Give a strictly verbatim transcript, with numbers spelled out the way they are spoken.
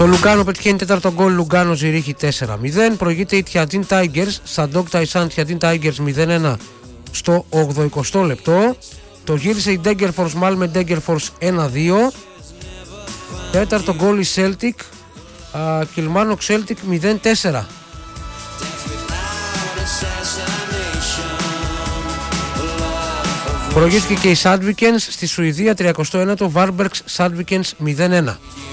Το Λουγκάνο πετυχαίνει τέταρτο γκολ, Λουγκάνο Ζηρίχη τέσσερα μηδέν. Προηγείται η Τιαντίν Tigers, Σαντόκ Ταϊσάν Τιαντίν Tigers μηδέν ένα στο ογδοηκοστό λεπτό. Το γύρισε η Ντέγκερφορς Μάλμε Ντέγκερφορς ένα δύο. Τέταρτο γκολ η Celtic, Κιλμάνοκ Celtic μηδέν τέσσερα. Προηγήθηκε και η Σάντβικενς στη Σουηδία, τριακοστό ένατο, Βάρμπεργκς Σάντβικενς μηδέν ένα.